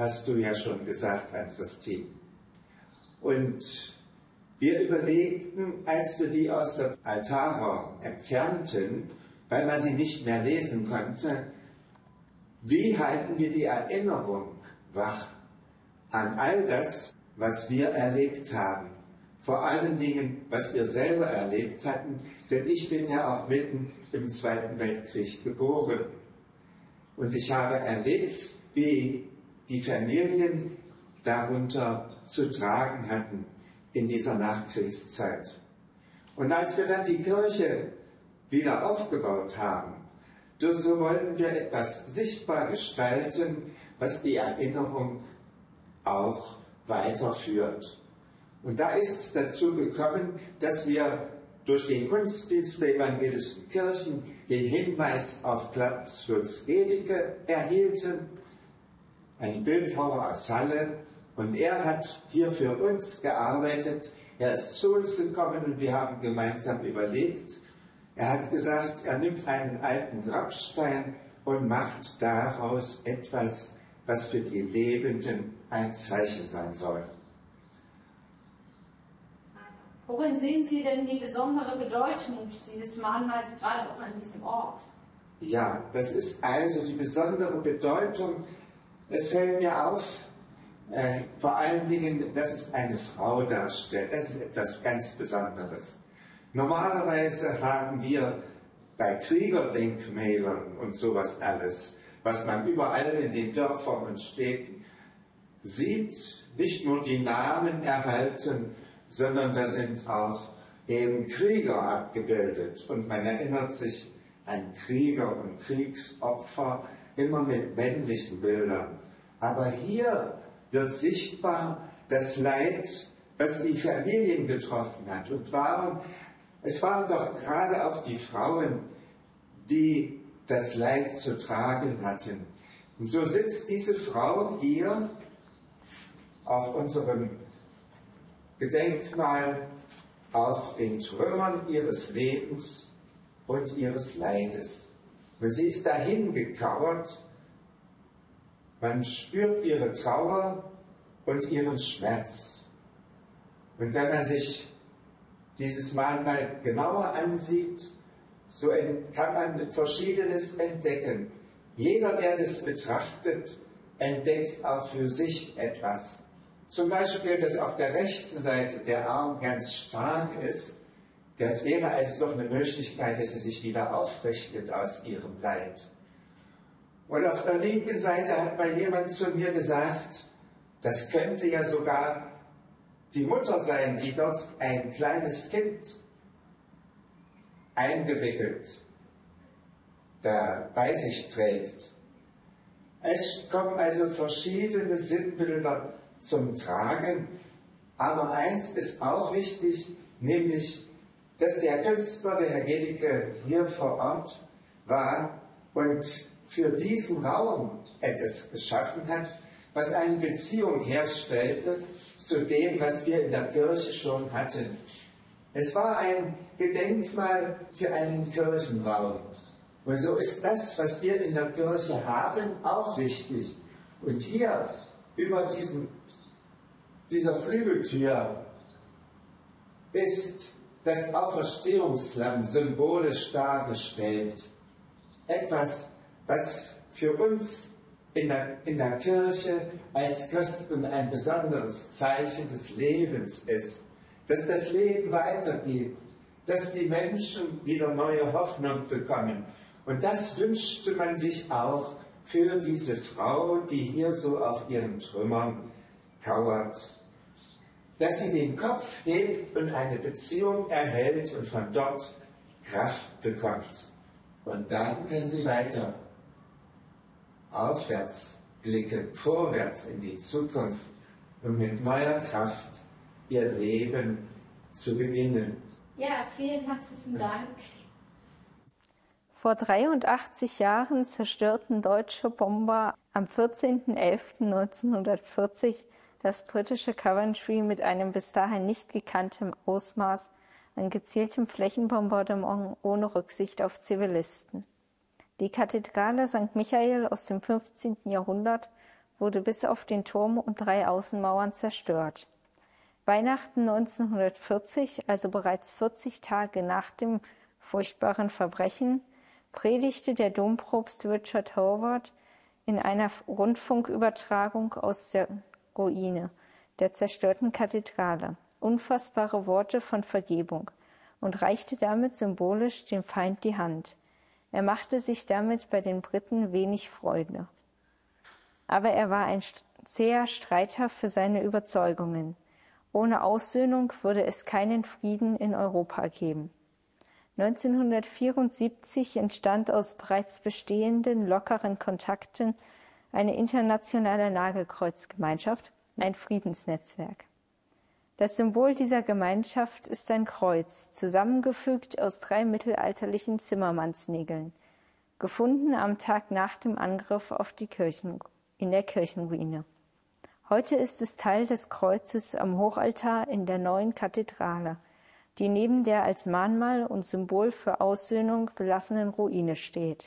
hast du ja schon gesagt, Ann-Christine. Und wir überlegten, als wir die aus dem Altarraum entfernten, weil man sie nicht mehr lesen konnte, wie halten wir die Erinnerung wach an all das, was wir erlebt haben. Vor allen Dingen, was wir selber erlebt hatten, denn ich bin ja auch mitten im Zweiten Weltkrieg geboren. Und ich habe erlebt, wie die Familien darunter zu tragen hatten in dieser Nachkriegszeit. Und als wir dann die Kirche wieder aufgebaut haben, so wollten wir etwas sichtbar gestalten, was die Erinnerung auch weiterführt. Und da ist es dazu gekommen, dass wir durch den Kunstdienst der evangelischen Kirchen den Hinweis auf Klaus Schulz Gedicke erhielten, ein Bildhauer aus Halle, und er hat hier für uns gearbeitet. Er ist zu uns gekommen und wir haben gemeinsam überlegt. Er hat gesagt, er nimmt einen alten Grabstein und macht daraus etwas, was für die Lebenden ein Zeichen sein soll. Worin sehen Sie denn die besondere Bedeutung dieses Mahnmals, gerade auch an diesem Ort? Ja, das ist also die besondere Bedeutung. Es fällt mir auf, vor allen Dingen, dass es eine Frau darstellt. Das ist etwas ganz Besonderes. Normalerweise haben wir bei Kriegerdenkmälern und sowas alles, was man überall in den Dörfern und Städten sieht, nicht nur die Namen erhalten, sondern da sind auch eben Krieger abgebildet. Und man erinnert sich an Krieger und Kriegsopfer immer mit männlichen Bildern. Aber hier wird sichtbar das Leid, was die Familien getroffen hat. Und es waren doch gerade auch die Frauen, die das Leid zu tragen hatten. Und so sitzt diese Frau hier auf unserem Gedenkmal auf den Trümmern ihres Lebens und ihres Leides. Und sie ist dahin gekauert. Man spürt ihre Trauer und ihren Schmerz. Und wenn man sich dieses Mahnmal genauer ansieht, so kann man Verschiedenes entdecken. Jeder, der das betrachtet, entdeckt auch für sich etwas. Zum Beispiel, dass auf der rechten Seite der Arm ganz stark ist. Das wäre also doch eine Möglichkeit, dass sie sich wieder aufrichtet aus ihrem Leid. Und auf der linken Seite hat mal jemand zu mir gesagt, das könnte ja sogar die Mutter sein, die dort ein kleines Kind eingewickelt da bei sich trägt. Es kommen also verschiedene Sinnbilder zum Tragen, aber eins ist auch wichtig, nämlich, dass der Künstler, der Herr Gedicke, hier vor Ort war und für diesen Raum etwas geschaffen hat, was eine Beziehung herstellte zu dem, was wir in der Kirche schon hatten. Es war ein Gedenkmal für einen Kirchenraum. Und so ist das, was wir in der Kirche haben, auch wichtig. Und hier über dieser Flügeltür ist das Auferstehungslamm symbolisch dargestellt. Etwas, was für uns in der Kirche als Christen ein besonderes Zeichen des Lebens ist. Dass das Leben weitergeht, dass die Menschen wieder neue Hoffnung bekommen. Und das wünschte man sich auch für diese Frau, die hier so auf ihren Trümmern kauert. Dass sie den Kopf hebt und eine Beziehung erhält und von dort Kraft bekommt. Und dann können sie weiter aufwärts blicken, vorwärts in die Zukunft und mit neuer Kraft ihr Leben zu beginnen. Ja, vielen herzlichen Dank. Vor 83 Jahren zerstörten deutsche Bomber am 14.11.1940 das britische Coventry mit einem bis dahin nicht gekannten Ausmaß an gezieltem Flächenbombardement ohne Rücksicht auf Zivilisten. Die Kathedrale St. Michael aus dem 15. Jahrhundert wurde bis auf den Turm und 3 Außenmauern zerstört. Weihnachten 1940, also bereits 40 Tage nach dem furchtbaren Verbrechen, predigte der Dompropst Richard Howard in einer Rundfunkübertragung aus der Ruine der zerstörten Kathedrale unfassbare Worte von Vergebung und reichte damit symbolisch dem Feind die Hand. Er machte sich damit bei den Briten wenig Freude. Aber er war ein zäher Streiter für seine Überzeugungen. Ohne Aussöhnung würde es keinen Frieden in Europa geben. 1974 entstand aus bereits bestehenden lockeren Kontakten eine internationale Nagelkreuzgemeinschaft, ein Friedensnetzwerk. Das Symbol dieser Gemeinschaft ist ein Kreuz, zusammengefügt aus 3 mittelalterlichen Zimmermannsnägeln, gefunden am Tag nach dem Angriff auf die in der Kirchenruine. Heute ist es Teil des Kreuzes am Hochaltar in der neuen Kathedrale, die neben der als Mahnmal und Symbol für Aussöhnung belassenen Ruine steht.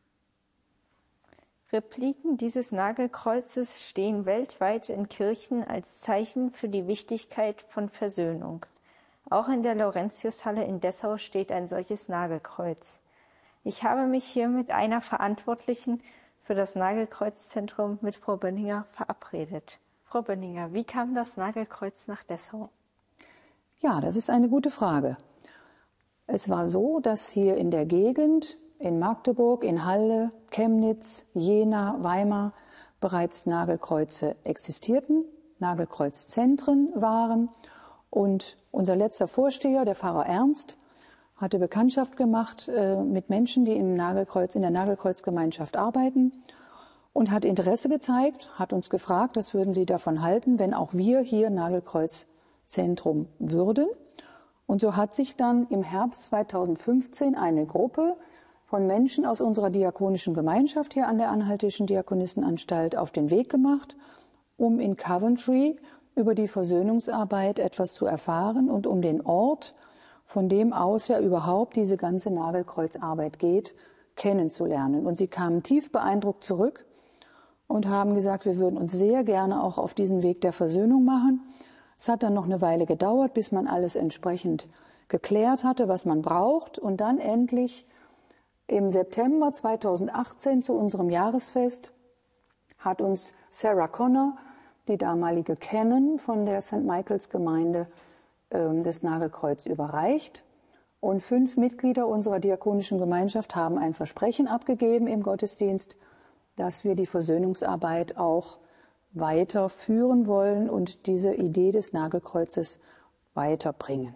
Repliken dieses Nagelkreuzes stehen weltweit in Kirchen als Zeichen für die Wichtigkeit von Versöhnung. Auch in der Laurentiushalle in Dessau steht ein solches Nagelkreuz. Ich habe mich hier mit einer Verantwortlichen für das Nagelkreuzzentrum, mit Frau Bönninger, verabredet. Frau Bönninger, wie kam das Nagelkreuz nach Dessau? Ja, das ist eine gute Frage. Es war so, dass hier in der Gegend, in Magdeburg, in Halle, Chemnitz, Jena, Weimar bereits Nagelkreuze existierten, Nagelkreuzzentren waren. Und unser letzter Vorsteher, der Pfarrer Ernst, hatte Bekanntschaft gemacht mit Menschen, die in der Nagelkreuzgemeinschaft arbeiten und hat Interesse gezeigt, hat uns gefragt, was würden Sie davon halten, wenn auch wir hier Nagelkreuzzentrum würden. Und so hat sich dann im Herbst 2015 eine Gruppe von Menschen aus unserer diakonischen Gemeinschaft hier an der Anhaltischen Diakonissenanstalt auf den Weg gemacht, um in Coventry über die Versöhnungsarbeit etwas zu erfahren und um den Ort, von dem aus ja überhaupt diese ganze Nagelkreuzarbeit geht, kennenzulernen. Und sie kamen tief beeindruckt zurück und haben gesagt, wir würden uns sehr gerne auch auf diesen Weg der Versöhnung machen. Es hat dann noch eine Weile gedauert, bis man alles entsprechend geklärt hatte, was man braucht. Und dann endlich im September 2018 zu unserem Jahresfest hat uns Sarah Connor, die damalige Canon von der St. Michaels Gemeinde, das Nagelkreuz überreicht. Und 5 Mitglieder unserer diakonischen Gemeinschaft haben ein Versprechen abgegeben im Gottesdienst, dass wir die Versöhnungsarbeit auch weiterführen wollen und diese Idee des Nagelkreuzes weiterbringen.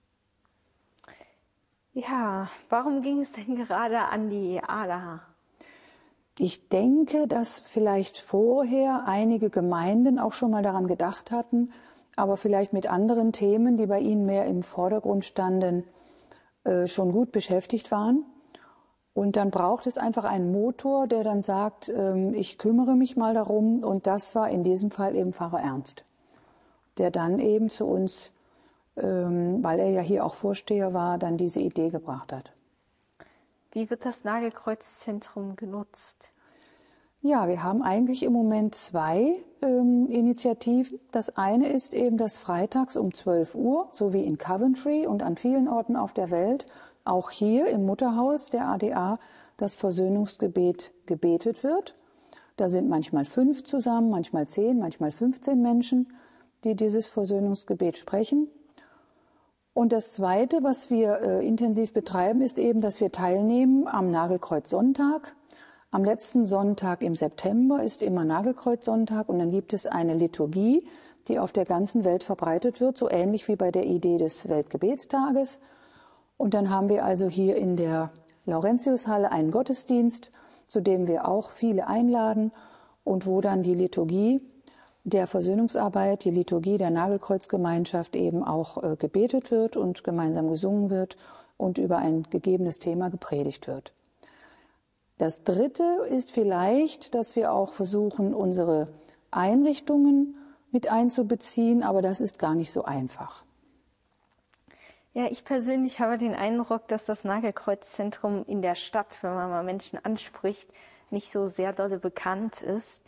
Ja, warum ging es denn gerade an die Ader? Ich denke, dass vielleicht vorher einige Gemeinden auch schon mal daran gedacht hatten, aber vielleicht mit anderen Themen, die bei ihnen mehr im Vordergrund standen, schon gut beschäftigt waren. Und dann braucht es einfach einen Motor, der dann sagt, ich kümmere mich mal darum. Und das war in diesem Fall eben Pfarrer Ernst, der dann eben zu uns, weil er ja hier auch Vorsteher war, dann diese Idee gebracht hat. Wie wird das Nagelkreuzzentrum genutzt? Ja, wir haben eigentlich im Moment 2 Initiativen. Das eine ist eben, dass freitags um 12 Uhr, so wie in Coventry und an vielen Orten auf der Welt, auch hier im Mutterhaus der ADA das Versöhnungsgebet gebetet wird. Da sind manchmal 5 zusammen, manchmal 10, manchmal 15 Menschen, die dieses Versöhnungsgebet sprechen. Und das Zweite, was wir intensiv betreiben, ist eben, dass wir teilnehmen am Nagelkreuzsonntag. Am letzten Sonntag im September ist immer Nagelkreuzsonntag und dann gibt es eine Liturgie, die auf der ganzen Welt verbreitet wird, so ähnlich wie bei der Idee des Weltgebetstages. Und dann haben wir also hier in der Laurentiushalle einen Gottesdienst, zu dem wir auch viele einladen und wo dann die Liturgie der Versöhnungsarbeit, die Liturgie der Nagelkreuzgemeinschaft eben auch gebetet wird und gemeinsam gesungen wird und über ein gegebenes Thema gepredigt wird. Das Dritte ist vielleicht, dass wir auch versuchen, unsere Einrichtungen mit einzubeziehen, aber das ist gar nicht so einfach. Ja, ich persönlich habe den Eindruck, dass das Nagelkreuzzentrum in der Stadt, wenn man mal Menschen anspricht, nicht so sehr dolle bekannt ist.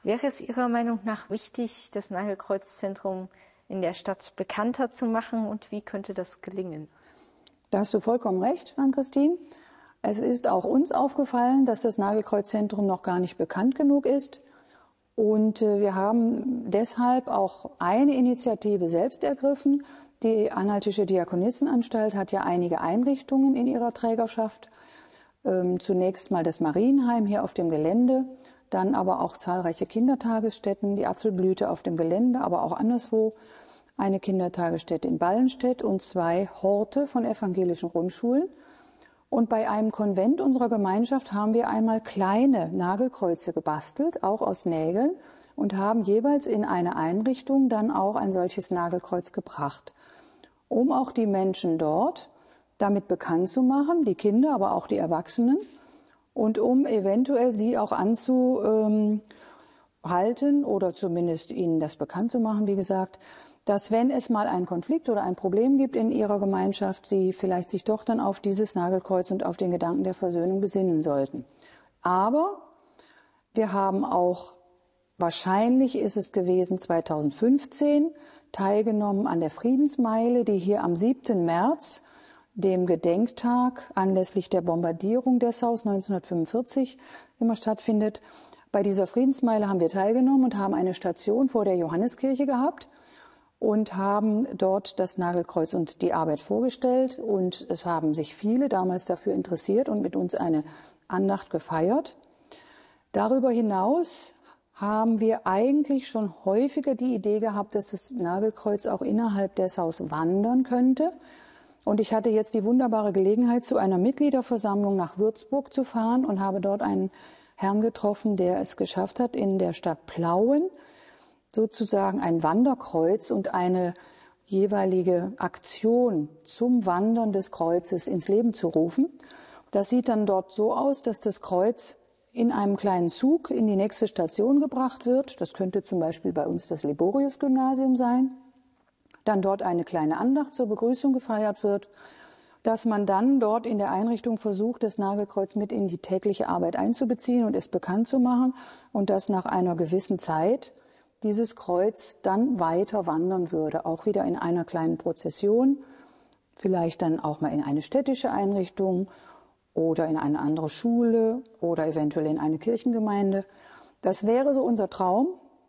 Wäre es Ihrer Meinung nach wichtig, das Nagelkreuzzentrum in der Stadt bekannter zu machen und wie könnte das gelingen? Da hast du vollkommen recht, Ann-Christine. Es ist auch uns aufgefallen, dass das Nagelkreuzzentrum noch gar nicht bekannt genug ist. Und wir haben deshalb auch eine Initiative selbst ergriffen. Die Anhaltische Diakonissenanstalt hat ja einige Einrichtungen in ihrer Trägerschaft. Zunächst mal das Marienheim hier auf dem Gelände, dann aber auch zahlreiche Kindertagesstätten, die Apfelblüte auf dem Gelände, aber auch anderswo. Eine Kindertagesstätte in Ballenstedt und 2 Horte von evangelischen Grundschulen. Und bei einem Konvent unserer Gemeinschaft haben wir einmal kleine Nagelkreuze gebastelt, auch aus Nägeln, und haben jeweils in eine Einrichtung dann auch ein solches Nagelkreuz gebracht, um auch die Menschen dort damit bekannt zu machen, die Kinder, aber auch die Erwachsenen, und um eventuell sie auch anzuhalten oder zumindest ihnen das bekannt zu machen, wie gesagt, dass wenn es mal einen Konflikt oder ein Problem gibt in ihrer Gemeinschaft, sie vielleicht sich doch dann auf dieses Nagelkreuz und auf den Gedanken der Versöhnung besinnen sollten. Aber wir haben auch, wahrscheinlich ist es gewesen 2015, teilgenommen an der Friedensmeile, die hier am 7. März, dem Gedenktag anlässlich der Bombardierung Dessaus 1945, immer stattfindet. Bei dieser Friedensmeile haben wir teilgenommen und haben eine Station vor der Johanneskirche gehabt und haben dort das Nagelkreuz und die Arbeit vorgestellt. Und es haben sich viele damals dafür interessiert und mit uns eine Andacht gefeiert. Darüber hinaus haben wir eigentlich schon häufiger die Idee gehabt, dass das Nagelkreuz auch innerhalb Dessaus wandern könnte. Und ich hatte jetzt die wunderbare Gelegenheit, zu einer Mitgliederversammlung nach Würzburg zu fahren und habe dort einen Herrn getroffen, der es geschafft hat, in der Stadt Plauen sozusagen ein Wanderkreuz und eine jeweilige Aktion zum Wandern des Kreuzes ins Leben zu rufen. Das sieht dann dort so aus, dass das Kreuz in einem kleinen Zug in die nächste Station gebracht wird. Das könnte zum Beispiel bei uns das Liborius-Gymnasium sein. Dann dort eine kleine Andacht zur Begrüßung gefeiert wird, dass man dann dort in der Einrichtung versucht, das Nagelkreuz mit in die tägliche Arbeit einzubeziehen und es bekannt zu machen und dass nach einer gewissen Zeit dieses Kreuz dann weiter wandern würde, auch wieder in einer kleinen Prozession, vielleicht dann auch mal in eine städtische Einrichtung oder in eine andere Schule oder eventuell in eine Kirchengemeinde. Das wäre so unser Traum.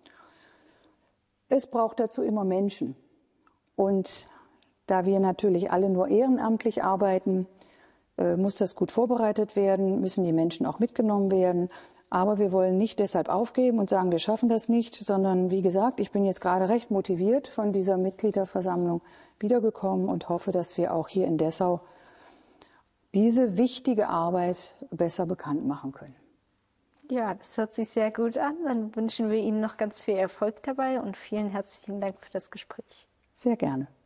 Es braucht dazu immer Menschen. Und da wir natürlich alle nur ehrenamtlich arbeiten, muss das gut vorbereitet werden, müssen die Menschen auch mitgenommen werden. Aber wir wollen nicht deshalb aufgeben und sagen, wir schaffen das nicht, sondern wie gesagt, ich bin jetzt gerade recht motiviert von dieser Mitgliederversammlung wiedergekommen und hoffe, dass wir auch hier in Dessau diese wichtige Arbeit besser bekannt machen können. Ja, das hört sich sehr gut an. Dann wünschen wir Ihnen noch ganz viel Erfolg dabei und vielen herzlichen Dank für das Gespräch. Sehr gerne.